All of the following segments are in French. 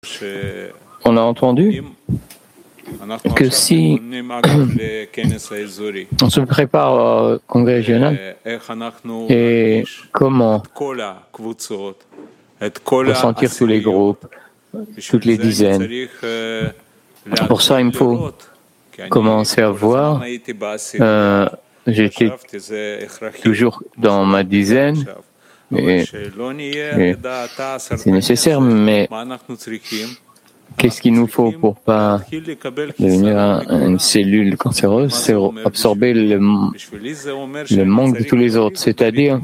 On a entendu que si on se prépare au congrès régional, et comment ressentir tous les groupes, toutes les dizaines. Pour ça, il me faut commencer à voir. J'étais toujours dans ma dizaine, et c'est nécessaire, mais qu'est-ce qu'il nous faut pour ne pas devenir une cellule cancéreuse? C'est absorber le manque de tous les autres, c'est-à-dire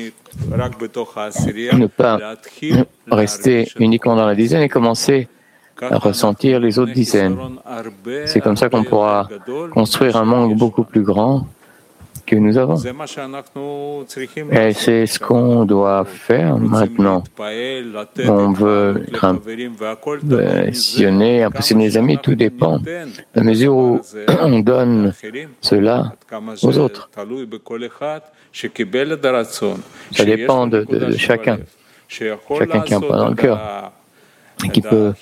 ne pas rester uniquement dans la dizaine et commencer à ressentir les autres dizaines. C'est comme ça qu'on pourra construire un monde beaucoup plus grand que nous avons. Et c'est ce qu'on doit faire maintenant. On veut impressionner les amis, tout dépend de la mesure où on donne cela aux autres. Ça dépend de chacun. Chacun qui a un point dans le cœur et qui peut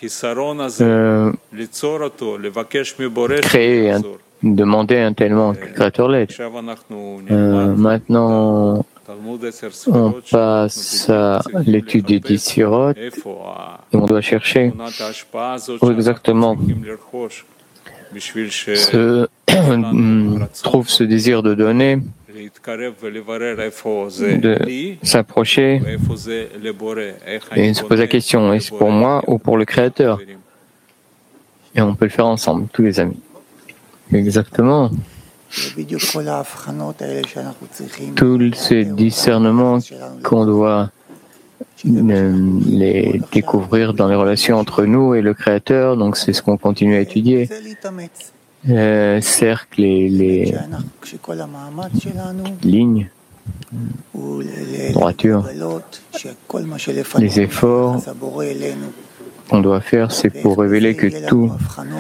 créer demander un tel manque, Créateur l'aide. Maintenant, on passe à l'étude des 10 Sphirot et on doit chercher où exactement trouve ce désir de donner, de s'approcher et se poser la question, est-ce pour moi ou pour le Créateur? Et on peut le faire ensemble, tous les amis. Exactement. Tous ces discernements qu'on doit les découvrir dans les relations entre nous et le Créateur, donc c'est ce qu'on continue à étudier. Cercles et les lignes, droiture, les efforts qu'on doit faire, c'est pour révéler que tout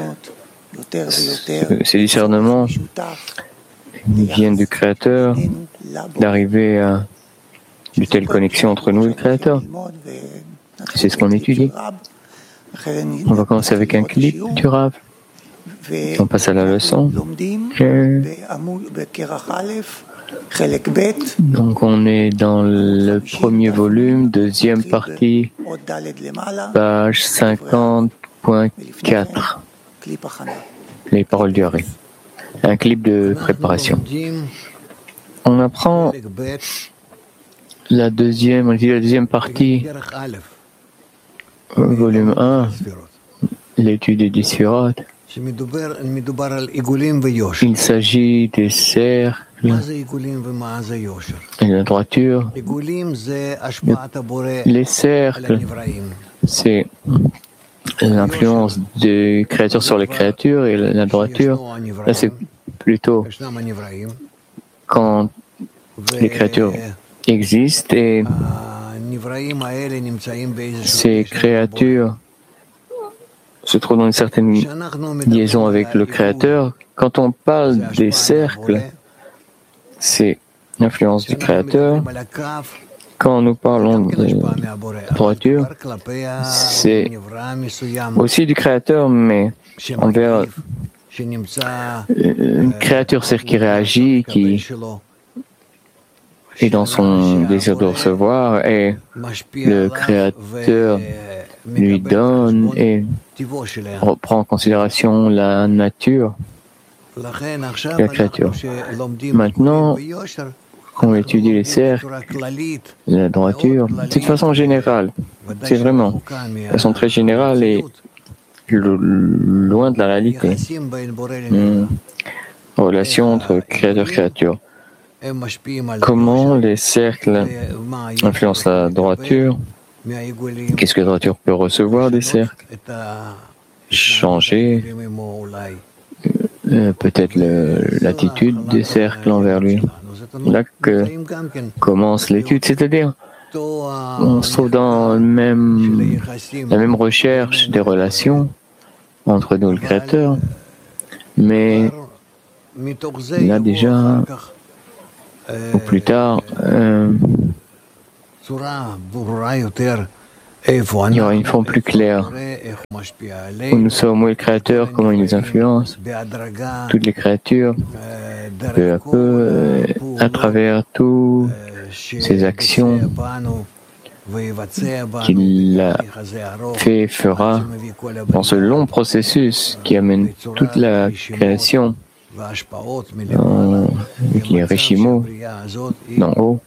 ces discernements viennent du Créateur, d'arriver à de telles connexions entre nous et le Créateur. C'est ce qu'on étudie. On va commencer avec un clip du Rav. On passe à la leçon. Donc on est dans le premier volume, deuxième partie, page 50.4. Les paroles du Hari. Un clip de préparation. On apprend la deuxième partie, volume 1, l'étude des 10 Sphirot. Il s'agit des cercles et de la droiture. Les cercles, c'est l'influence du Créateur sur les créatures, et la droiture, là c'est plutôt quand les créatures existent et ces créatures se trouvent dans une certaine liaison avec le Créateur. Quand on parle des cercles, c'est l'influence du Créateur. Quand nous parlons de droiture, c'est aussi du Créateur, mais envers une créature, c'est qui réagit, qui est dans son désir de recevoir, et le Créateur lui donne et reprend en considération la nature de la créature. Maintenant, on étudie les cercles, la droiture, c'est de façon générale. C'est vraiment de façon très générale et loin de la réalité. Relation entre créateur et créature. Comment les cercles influencent la droiture? Qu'est-ce que la droiture peut recevoir des cercles? Changer peut-être l'attitude des cercles envers lui. Là que commence l'étude, c'est-à-dire on se trouve dans la même recherche des relations entre nous et le Créateur, mais là déjà, ou plus tard, il y aura une forme plus claire où nous sommes, où est le Créateur, comment il nous influence, toutes les créatures, peu à peu, à travers toutes ces actions qu'il a fait, fera, dans ce long processus qui amène toute la création, avec les Rishimo, d'en haut,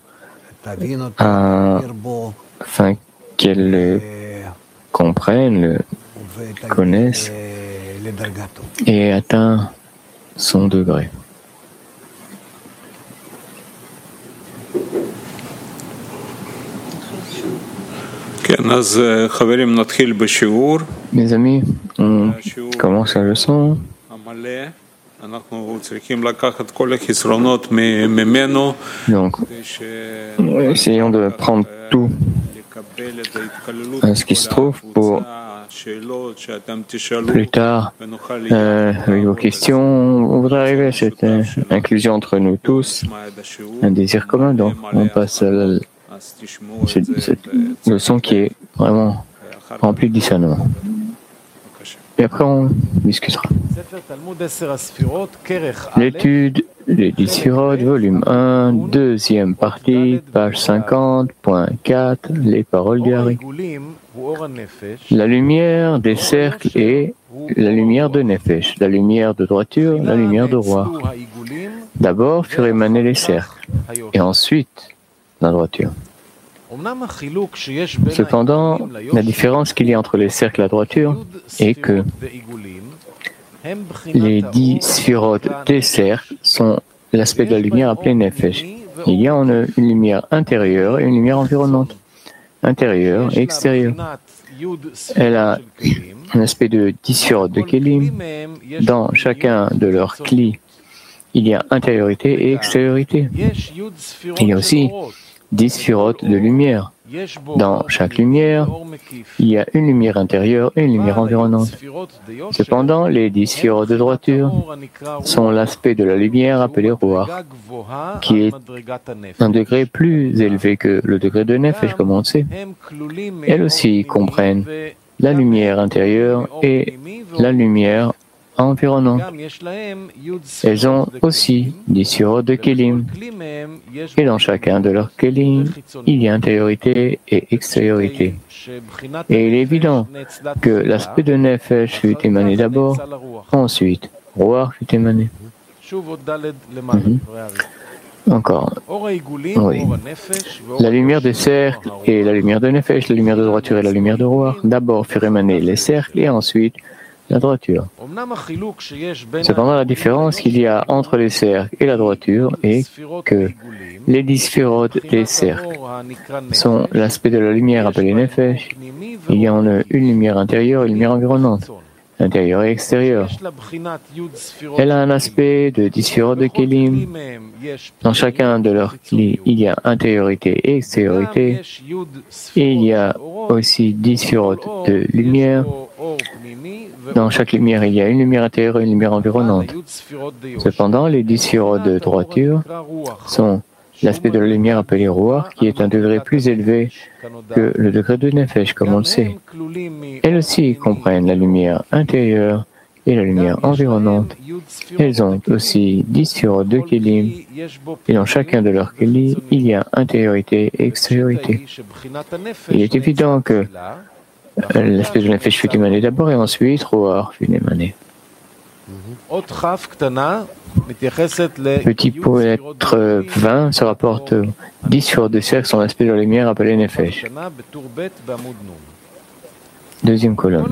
afin qu'elles le comprennent, le connaissent et atteignent son degré. Mes amis, on commence la leçon. Donc, essayons de prendre tout ce qui se trouve pour plus tard, avec vos questions, on voudrait arriver à cette inclusion entre nous tous, un désir commun. Donc, on passe à cette leçon qui est vraiment remplie de discernement. Et après, on discutera. L'étude des 10 Sphirot, volume 1, deuxième partie, page 50.4, les paroles du Hari. La lumière des cercles est la lumière de Nefesh, la lumière de droiture, la lumière de roi. D'abord furent émanés les cercles, et ensuite la droiture. Cependant, la différence qu'il y a entre les cercles et la droiture est que les 10 sphirotes des cercles sont l'aspect de la lumière appelée Nefesh. Il y a en eux une lumière intérieure et une lumière environnante, intérieure et extérieure. Elle a un aspect de 10 sphirotes de Kélim. Dans chacun de leurs kli, il y a intériorité et extériorité. Il y a aussi 10 sphirotes de lumière. Dans chaque lumière, il y a une lumière intérieure et une lumière environnante. Cependant, les 10 sphirotes de droiture sont l'aspect de la lumière appelée Ruach, qui est un degré plus élevé que le degré de Nefesh, comme on le sait. Elles aussi comprennent la lumière intérieure et la lumière environnante. Elles ont aussi 10 sphirotes de Kélim. Et dans chacun de leurs Kélim, il y a intériorité et extériorité. Et il est évident que l'aspect de Nefesh fut émané d'abord, ensuite, Ruach fut émané. Encore. Oui. La lumière des cercles et la lumière de Nefesh, la lumière de droiture et la lumière de Ruach, d'abord furent émanées les cercles et ensuite la droiture. Cependant, la différence qu'il y a entre les cercles et la droiture est que les 10 sphirotes des cercles sont l'aspect de la lumière appelée Nefesh. Il y a en eux une lumière intérieure et une lumière environnante, intérieure et extérieure. Elle a un aspect de 10 sphirotes de Kélim. Dans chacun de leurs kli, il y a intériorité et extériorité. Et il y a aussi 10 sphirotes de lumière. Dans chaque lumière, il y a une lumière intérieure et une lumière environnante. Cependant, les 10 sphirotes de droiture sont l'aspect de la lumière appelée Ruach, qui est un degré plus élevé que le degré de Nefesh, comme on le sait. Elles aussi comprennent la lumière intérieure et la lumière environnante. Elles ont aussi 10 sphirotes de Kélim, et dans chacun de leurs Kélim, il y a intériorité et extériorité. Il est évident que l'aspect de Nefesh fut émané d'abord et ensuite Ruach fut émané. Petit pour lettre 20 se rapporte 10 sur 2 cercles sont l'aspect de la lumière appelée Nefesh. Deuxième colonne.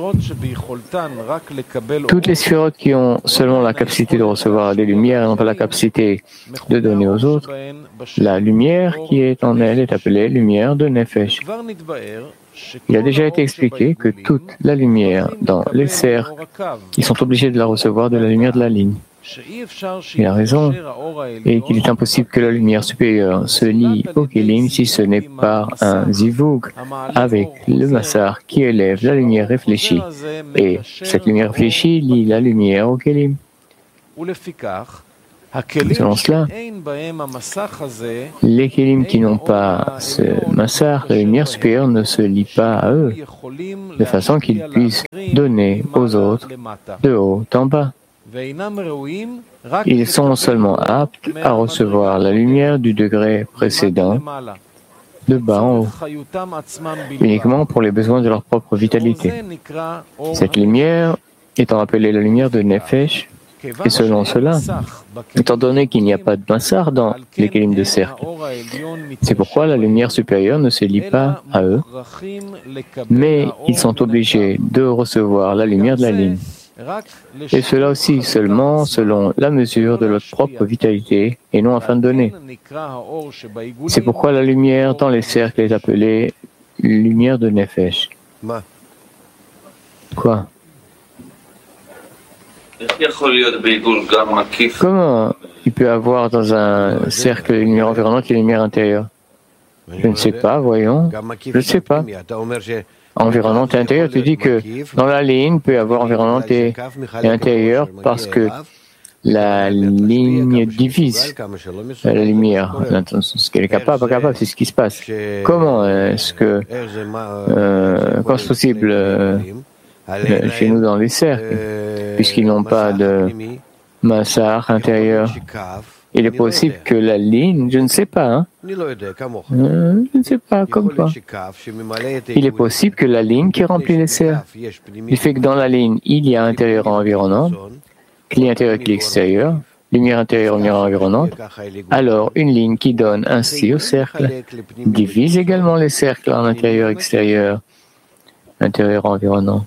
Toutes les sphirotes qui ont seulement la capacité de recevoir des lumières et n'ont pas la capacité de donner aux autres, la lumière qui est en elles est appelée lumière de Nefesh. Il a déjà été expliqué que toute la lumière dans les cercles, ils sont obligés de la recevoir de la lumière de la ligne. Il a raison, et qu'il est impossible que la lumière supérieure se lie au Kélim si ce n'est par un zivug avec le massar qui élève la lumière réfléchie. Et cette lumière réfléchie lie la lumière au Kélim. Selon cela, les kélim qui n'ont pas ce massar, la lumière supérieure ne se lie pas à eux, de façon qu'ils puissent donner aux autres de haut en bas. Ils sont seulement aptes à recevoir la lumière du degré précédent, de bas en haut, uniquement pour les besoins de leur propre vitalité. Cette lumière étant appelée la lumière de Nefesh, et selon cela, étant donné qu'il n'y a pas de massar dans les kélim de cercle, c'est pourquoi la lumière supérieure ne se lie pas à eux, mais ils sont obligés de recevoir la lumière de la ligne. Et cela aussi seulement selon la mesure de leur propre vitalité et non afin de donner. C'est pourquoi la lumière dans les cercles est appelée lumière de Nefesh. Quoi? Comment il peut avoir dans un cercle une lumière environnante et une lumière intérieure? Je ne sais pas, voyons. Je ne sais pas. Environnante et intérieure, tu dis que dans la ligne, il peut y avoir environnante et intérieure parce que la ligne divise la lumière. Ce qu'elle est capable, pas capable, c'est ce qui se passe. Comment est-ce que, quand c'est possible chez nous dans les cercles, puisqu'ils n'ont pas de massar intérieur, il est possible que la ligne, je ne sais pas, hein, je ne sais pas, comme quoi. Il est possible que la ligne qui remplit les cercles, du fait que dans la ligne, il y a intérieur et environnant, qu'il y a intérieur et qu'il y a extérieur, lumière intérieure, lumière environnante, alors une ligne qui donne ainsi au cercle divise également les cercles en intérieur, extérieur, intérieur, environnant.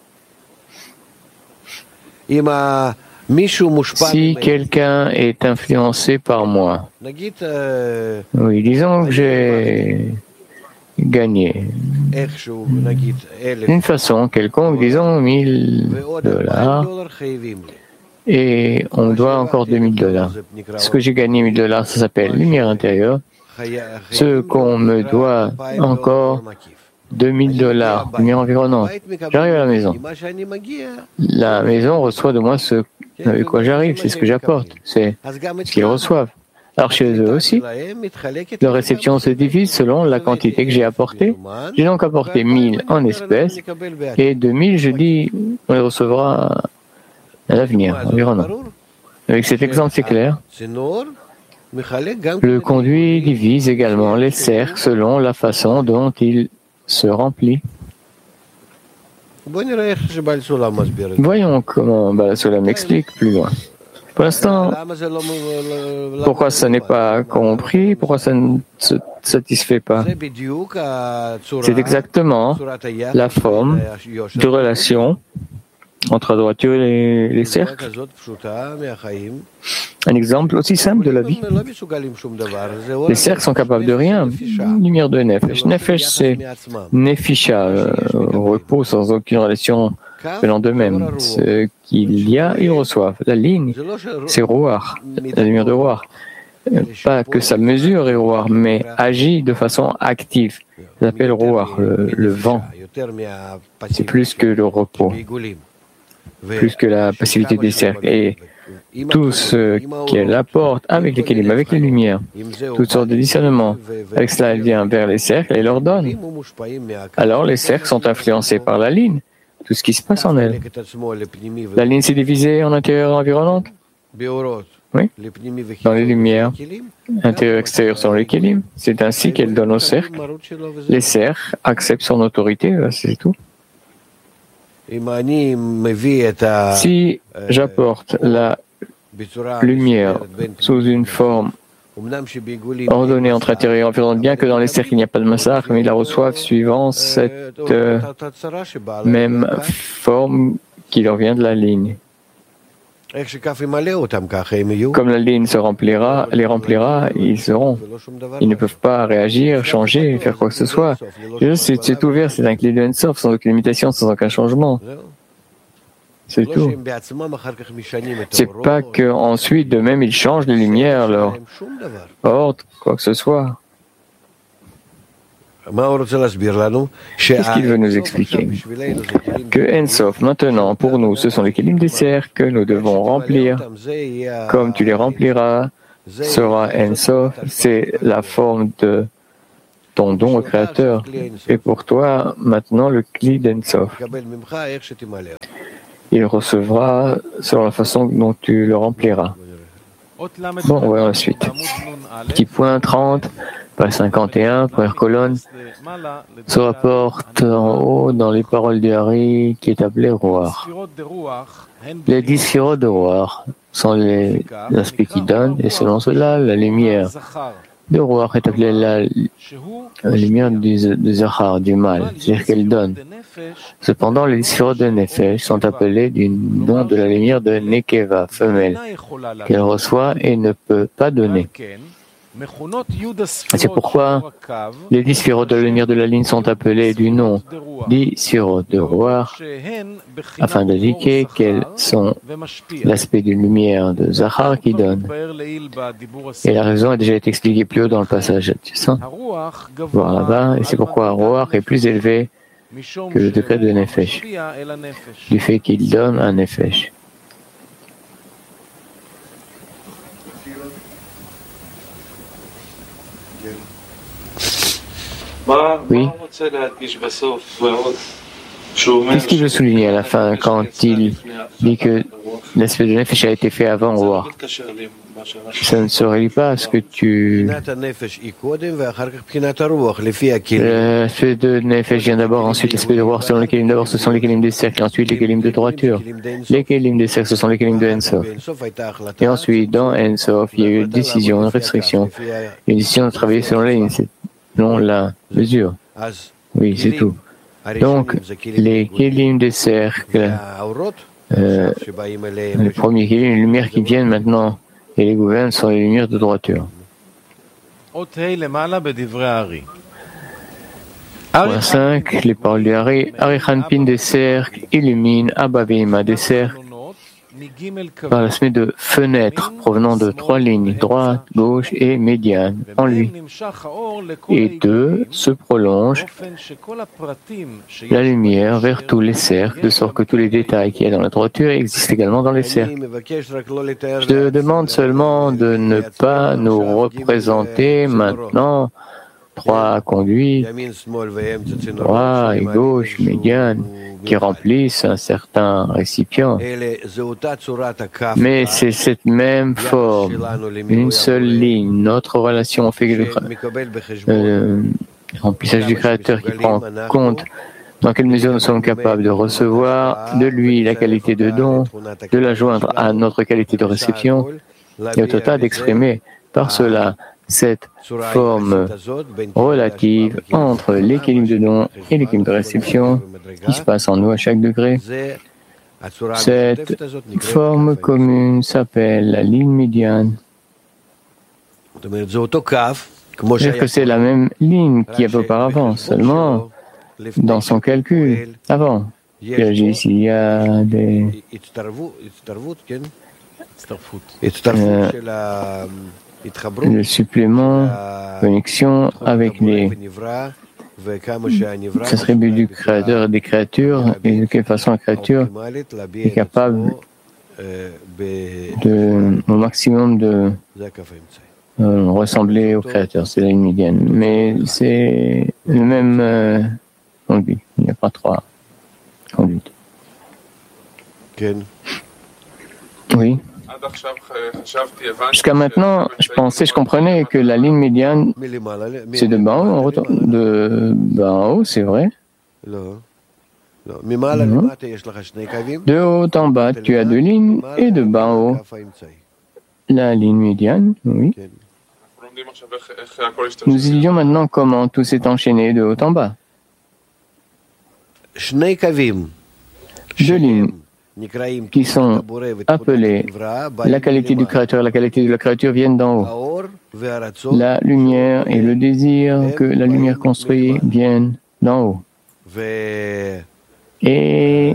Si quelqu'un est influencé par moi, oui, disons que j'ai gagné d'une façon quelconque, disons $1000, et on me doit encore $2000. Ce que j'ai gagné $1000, ça s'appelle lumière intérieure. Ce qu'on me doit encore $2000, lumière environnante. J'arrive à la maison. La maison reçoit de moi ce avec quoi j'arrive, c'est ce que j'apporte, c'est ce qu'ils reçoivent. Alors chez eux aussi, leur réception se divise selon la quantité que j'ai apportée. J'ai donc apporté 1000 en espèces et 2000, je dis, on les recevra à l'avenir, environnant. Avec cet exemple, c'est clair. Le conduit divise également les cercles selon la façon dont il se remplit. Voyons comment Baal HaSulam m'explique plus loin. Pour l'instant, pourquoi ça n'est pas compris, pourquoi ça ne se satisfait pas? C'est exactement la forme de relation entre la droiture et les cercles. Un exemple aussi simple de la vie. Les cercles sont capables de rien. Lumière de Nefesh. Nefesh, c'est Nefisha, repos sans aucune relation venant d'eux-mêmes. Ce qu'il y a, ils reçoivent. La ligne, c'est Roar, la lumière de Roar. Pas que sa mesure est Roar, mais agit de façon active. Ça s'appelle Roar, le vent. C'est plus que le repos, plus que la passivité des cercles. Et tout ce qu'elle apporte avec les kélim, avec les lumières, toutes sortes de discernements, avec cela, elle vient vers les cercles et leur donne. Alors les cercles sont influencés par la ligne, tout ce qui se passe en elle. La ligne s'est divisée en intérieur et environnante. Oui, dans les lumières, intérieur et extérieur selon les kélim. C'est ainsi qu'elle donne aux cercles. Les cercles acceptent son autorité, c'est tout. Si j'apporte la lumière sous une forme ordonnée entre intérieur et environnant, bien que dans les cercles il n'y a pas de massacre, mais ils la reçoivent suivant cette même forme qui leur vient de la ligne. Comme la ligne les remplira, ils seront. Ils ne peuvent pas réagir, changer, faire quoi que ce soit. C'est ouvert, c'est un clé de Ensof, sans aucune limitation, sans aucun changement. C'est tout. C'est pas qu'ensuite, de même, ils changent les lumières, leur ordre, quoi que ce soit. Qu'est-ce qu'il veut nous expliquer? Que Ensof, maintenant, pour nous, ce sont les kelim des serres que nous devons remplir. Comme tu les rempliras, sera Ensof, c'est la forme de ton don au Créateur. Et pour toi, maintenant, le cli d'Ensof. Il recevra selon la façon dont tu le rempliras. Bon, voyons la suite. Petit point 30, page 51, première colonne, se rapporte en haut dans les paroles du Hari qui est appelé Roar. Les 10 sirot de Roar sont les aspects qui donnent, et selon cela, la lumière de Roar est appelée la lumière du Zachar, du mal, c'est-à-dire qu'elle donne. Cependant, les sirot de Nefesh sont appelés du nom de la lumière de Nekeva, femelle, qu'elle reçoit et ne peut pas donner. C'est pourquoi les 10 sphérot de la lumière de la ligne sont appelés du nom 10 sphérot de Roar, afin d'indiquer qu'elles sont l'aspect d'une lumière de Zachar qui donne. Et la raison a déjà été expliquée plus haut dans le passage adjacent, voir là-bas, et c'est pourquoi Roar est plus élevé que le degré de Nefesh, du fait qu'il donne un Nefesh. Oui. Qu'est-ce qu'il veut souligner à la fin quand il dit que l'aspect de Nefesh a été fait avant Roar? Ça ne se relie pas à ce que tu... L'aspect de Nefesh vient d'abord, ensuite l'aspect de Roar selon les kelim. D'abord ce sont les kelim des cercles, ensuite les kelim de droiture. Les kelim des cercles ce sont les kelim de Ensof. Et ensuite dans Ensof, il y a eu une décision, une restriction, une décision de travailler selon la ligne, selon la mesure. Oui, c'est tout. Donc, les kelim des cercles, les premiers kelim, les lumières qui viennent maintenant et les gouvernent sont les lumières de droiture. Point 5, les paroles du Hari. Arichanpin des cercles illumine Abba Veima des cercles par l'aspect de fenêtre provenant de 3 lignes, droite, gauche et médiane, en lui. Et 2 se prolonge la lumière vers tous les cercles, de sorte que tous les détails qu'il y a dans la droiture existent également dans les cercles. Je te demande seulement de ne pas nous représenter maintenant 3 conduits, droit et gauche, médiane, qui remplissent un certain récipient. Mais c'est cette même forme, une seule ligne, notre relation fait le remplissage du Créateur qui prend en compte dans quelle mesure nous sommes capables de recevoir de lui la qualité de don, de la joindre à notre qualité de réception, et au total d'exprimer par cela cette forme relative entre les kelim de don et les kelim de réception qui se passe en nous à chaque degré. Cette forme commune s'appelle la ligne médiane. C'est-à-dire que c'est la même ligne qu'il y avait auparavant, seulement dans son calcul avant. Il y a des... le supplément, connexion avec les attributs du Créateur et des créatures, et de quelle façon la créature est capable au maximum de ressembler au Créateur. C'est la ligne médiane. Mais c'est le même conduit. Il n'y a pas 3 conduites. Oui. Jusqu'à maintenant, je comprenais que la ligne médiane, c'est de bas en haut, de bas en haut, c'est vrai. Non. De haut en bas, tu as 2 lignes, et de bas en haut, la ligne médiane, oui. Nous étudions maintenant comment tout s'est enchaîné de haut en bas. 2 lignes qui sont appelés la qualité du Créateur et la qualité de la créature viennent d'en haut. La lumière et le désir que la lumière construit viennent d'en haut. Et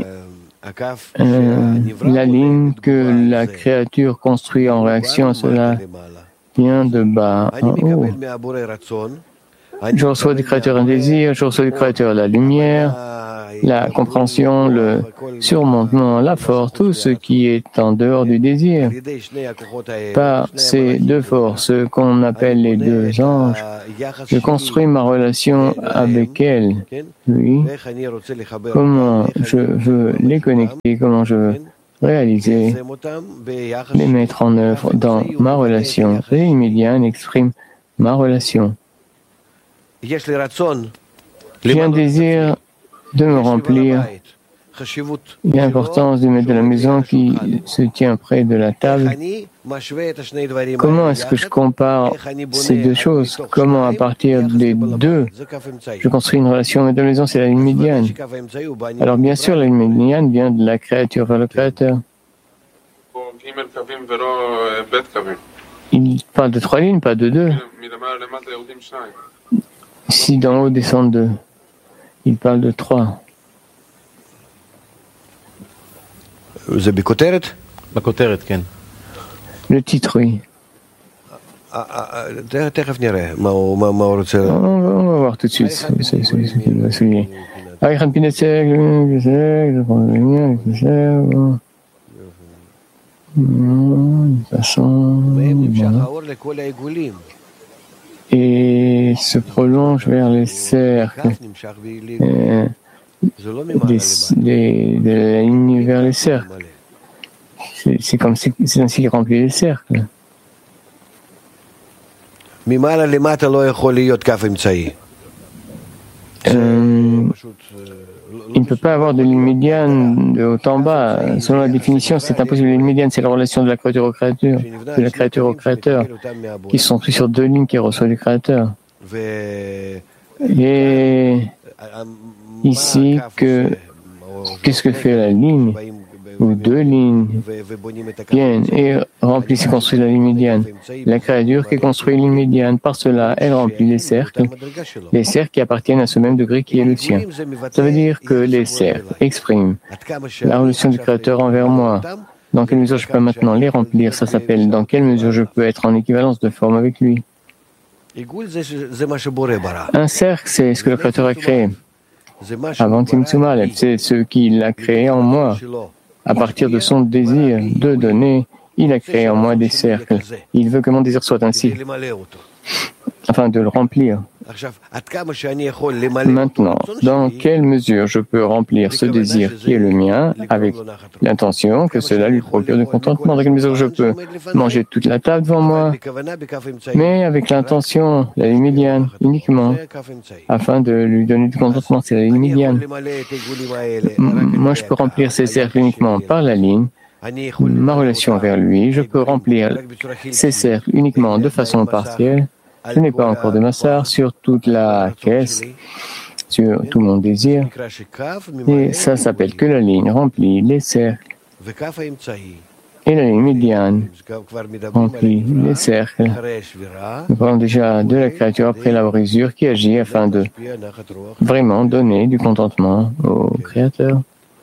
la ligne que la créature construit en réaction à cela vient de bas en haut. Je reçois du Créateur un désir, je reçois du Créateur la lumière, la compréhension, le surmontement, la force, tout ce qui est en dehors du désir. Par ces deux forces, qu'on appelle les deux anges, je construis ma relation avec elles. Oui. Comment je veux les connecter, comment je veux réaliser, les mettre en œuvre dans ma relation. Et Médiane exprime ma relation. J'ai un désir de me remplir. L'importance de mettre de la maison qui se tient près de la table. Comment est-ce que je compare ces deux choses? Comment, à partir des deux, je construis une relation avec la maison? C'est la ligne médiane. Alors, bien sûr, la ligne médiane vient de la créature vers le Créateur. Il parle de 3 lignes, pas de 2. Si d'en haut descendent 2, il parle de 3. Le titre, oui. On va voir tout de suite ce qu'il va souligner. Et se prolonge vers les cercles. De la ligne vers les cercles. C'est ainsi qu'il remplit les cercles. Il ne peut pas avoir de ligne médiane de haut en bas. Selon la définition, c'est impossible. La ligne médiane, c'est la relation de la créature au créateur, de la créature au créateur, qui sont pris sur 2 lignes qui reçoit du créateur. Et ici, qu'est-ce que fait la ligne, ou 2 lignes, viennent et remplissent et construisent la ligne médiane. La créature qui construit une ligne médiane, par cela, elle remplit les cercles qui appartiennent à ce même degré qui est le sien. Ça veut dire que les cercles expriment la relation du Créateur envers moi. Dans quelle mesure je peux maintenant les remplir? Ça s'appelle dans quelle mesure je peux être en équivalence de forme avec lui. Un cercle, c'est ce que le Créateur a créé. Avant Tzimtzum Aleph, c'est ce qu'il a créé en moi. À partir de son désir de donner, il a créé en moi des cercles. Il veut que mon désir soit ainsi, afin de le remplir. Maintenant, dans quelle mesure je peux remplir ce désir qui est le mien avec l'intention que cela lui procure du contentement? Dans quelle mesure je peux manger toute la table devant moi, mais avec l'intention, la ligne médiane, uniquement, afin de lui donner du contentement? C'est la ligne médiane. Moi, je peux remplir ces cercles uniquement par la ligne, ma relation vers lui. Je peux remplir ces cercles uniquement de façon partielle. Je n'ai pas encore de massar sur toute la caisse, sur tout mon désir. Et ça s'appelle que la ligne remplit les cercles. Et la ligne médiane remplit les cercles. Nous parlons déjà de la créature après la brisure qui agit afin de vraiment donner du contentement au Créateur.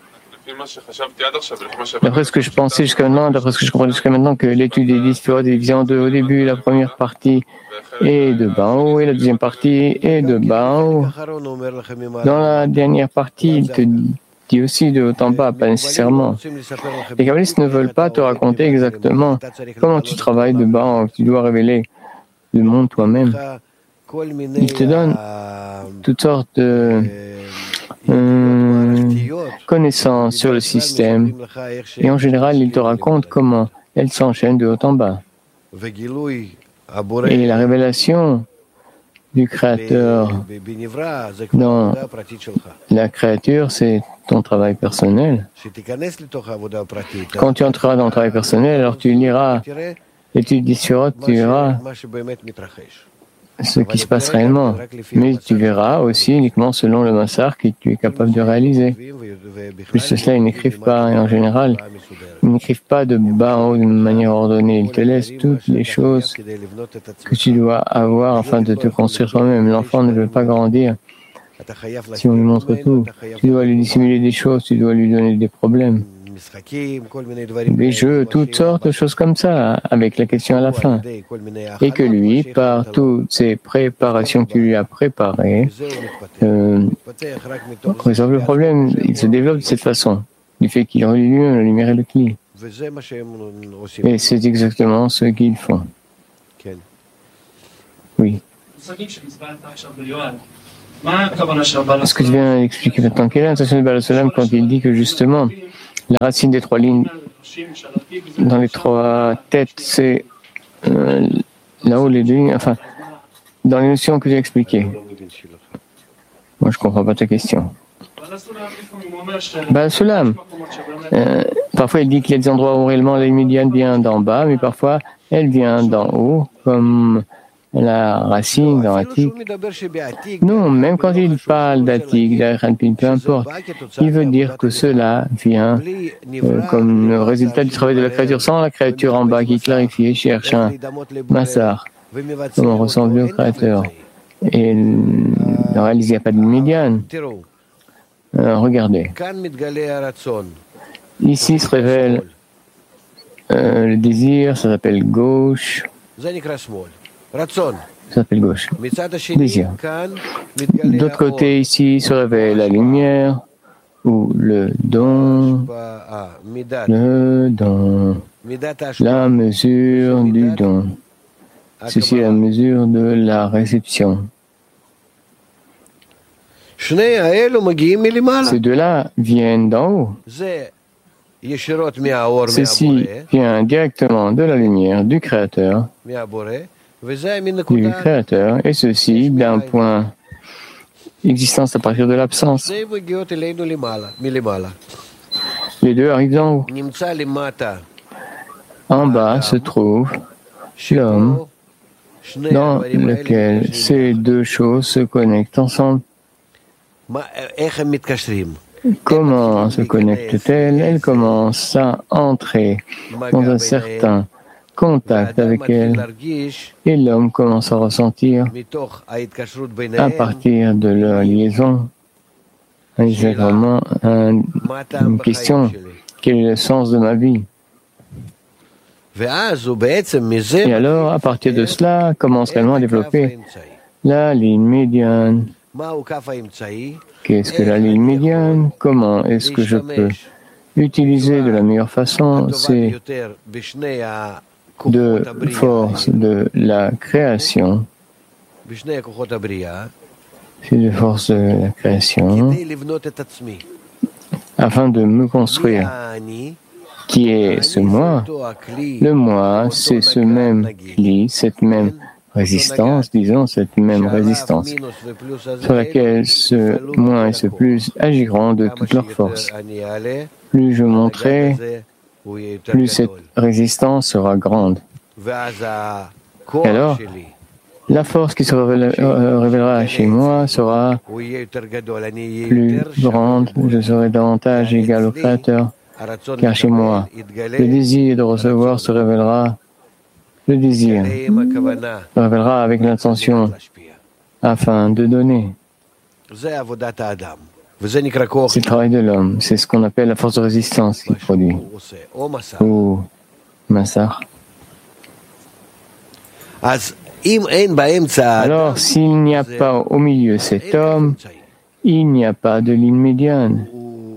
D'après ce que je pensais jusqu'à maintenant, d'après ce que je comprenais jusqu'à maintenant, que l'étude est divisée en deux. Au début, la première partie est de bas en haut et la deuxième partie est de bas en haut. Dans la dernière partie, il te dit aussi de haut en bas, pas nécessairement. Les kabbalistes ne veulent pas te raconter exactement comment tu travailles de bas en haut. Tu dois révéler le monde toi-même. Ils te donnent toutes sortes de connaissances sur le système et en général, ils te racontent comment elles s'enchaînent de haut en bas. Et la révélation du Créateur dans la créature, c'est ton travail personnel. Quand tu entreras dans ton travail personnel, alors tu liras l'étude des Sfiroth, tu verras ce qui se passe réellement. Mais tu verras aussi uniquement selon le massar que tu es capable de réaliser. Plus de cela, ils n'écrivent pas, et en général, ils n'écrivent pas de bas en haut d'une manière ordonnée. Ils te laissent toutes les choses que tu dois avoir afin de te construire toi-même. L'enfant ne veut pas grandir si on lui montre tout. Tu dois lui dissimuler des choses, tu dois lui donner des problèmes. des jeux, toutes sortes de choses comme ça, avec la question à la fin. Et que lui, par toutes ces préparations qu'il lui a préparées, résolve le problème. Il se développe de cette façon, du fait qu'il relie lui-même la lumière et le cli. Et c'est exactement ce qu'ils font. Oui. Ce que tu viens d'expliquer maintenant, quelle est l'intention de Baal Olam quand il dit que justement, la racine des trois lignes dans les trois têtes, c'est là-haut les deux lignes, enfin, dans les notions que j'ai expliquées. Moi, je ne comprends pas ta question. Baal Olam, parfois il dit qu'il y a des endroits où réellement la ligne médiane vient d'en bas, mais parfois elle vient d'en haut, comme la racine dans Atik. Non, même quand il parle d'Atik, d'Aranpin, peu importe, il veut dire que cela vient comme le résultat du travail de la créature, sans la créature en bas qui clarifie et cherche un massar, comment ressembler au créateur. Et en réalité, il n'y a pas de médiane. Regardez. Ici se révèle le désir, ça s'appelle gauche. Ça s'appelle gauche. Désir. D'autre côté, ici se révèle la lumière ou le don. Le don. La mesure du don. Ceci est la mesure de la réception. Ces deux-là viennent d'en haut. Ceci vient directement de la lumière du Créateur, et ceci d'un point existence à partir de l'absence. Les deux arrivent d'en haut. En bas se trouve l'homme dans lequel ces deux choses se connectent ensemble. Comment se connecte-t-elle? Elle commence à entrer dans un certain contact avec elle et l'homme commence à ressentir à partir de leur liaison. C'est vraiment une question. Quel est le sens de ma vie? Et alors, à partir de cela, commence réellement à développer la ligne médiane. Qu'est-ce que la ligne médiane? Comment est-ce que je peux utiliser de la meilleure façon ces deux forces de la création, ces deux forces de la création, afin de me construire? Qui est ce moi? Le moi, c'est ce même cli, cette même résistance, disons, cette même résistance, sur laquelle ce moins et ce plus agiront de toute leur force. Plus je monterai, plus cette résistance sera grande. Et alors, la force qui se révélera chez moi sera plus grande, je serai davantage égal au Créateur, car chez moi, le désir de recevoir se révélera. Le désir se révélera avec l'intention afin de donner. C'est le travail de l'homme. C'est ce qu'on appelle la force de résistance qu'il produit. Ou massar. Alors, s'il n'y a pas au milieu cet homme, il n'y a pas de ligne médiane.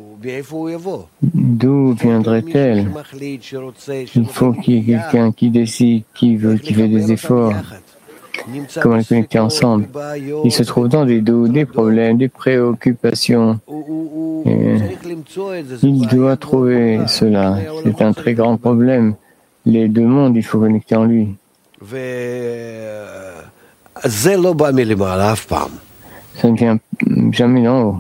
D'où viendrait-elle? Il faut qu'il y ait quelqu'un qui décide, qui fait des efforts. Comment les connecter ensemble? Ils se trouvent dans des doutes, des problèmes, des préoccupations. Et il doit trouver cela. C'est un très grand problème. Les deux mondes, il faut connecter en lui. Ça ne vient jamais d'en haut.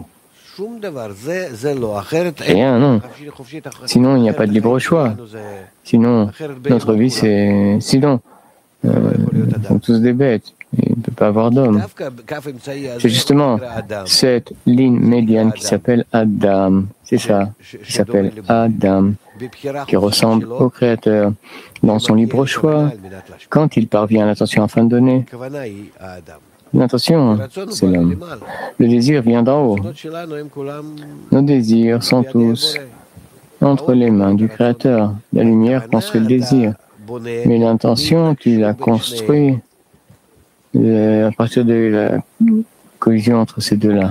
Rien, non. Sinon, il n'y a pas de libre choix. Sinon, notre vie, c'est... Sinon, nous sommes tous des bêtes. Il ne peut pas avoir d'homme. C'est justement cette ligne médiane qui s'appelle Adam. C'est ça, qui s'appelle Adam, qui ressemble au Créateur dans son libre choix. Quand il parvient à l'attention afin de donner, l'intention, c'est l'homme. Le désir vient d'en haut. Nos désirs sont tous entre les mains du Créateur. La lumière construit le désir, mais l'intention, tu la construis à partir de la collision entre ces deux-là.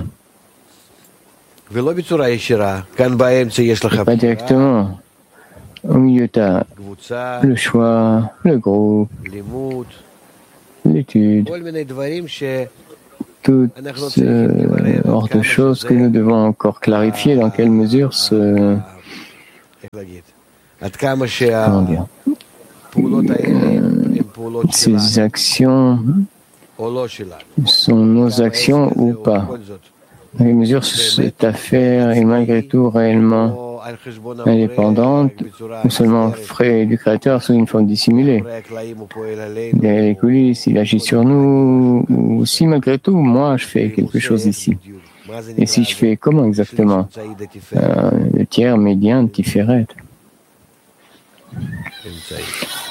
Pas directement. Au milieu, tu as le choix, le groupe, l'étude, toutes sortes de choses que nous devons encore clarifier dans quelle mesure ces actions sont nos actions ou pas. Dans quelle mesure cette affaire est malgré tout réellement indépendante ou seulement frais du Créateur sous une forme dissimulée. Derrière les coulisses, il agit sur nous, ou si malgré tout, moi, je fais quelque chose ici. Et si je fais comment exactement? Le tiers médian Tiferet.